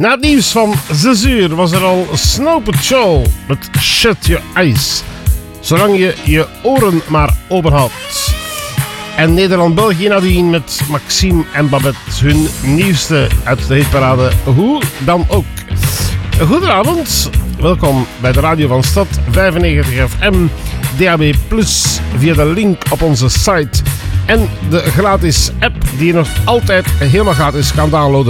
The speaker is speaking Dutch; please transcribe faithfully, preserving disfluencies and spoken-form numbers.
Na het nieuws van zes uur was er al Snow Patrol met Shut Your Eyes. Zolang je je oren maar open houdt. En Nederland-België nadien met Maxime en Babette. Hun nieuwste uit de hitparade. Hoe dan ook. Goedenavond. Welkom bij de Radio van Stad vijfennegentig F M. D A B plus, via de link op onze site. En de gratis app die je nog altijd helemaal gratis kan downloaden.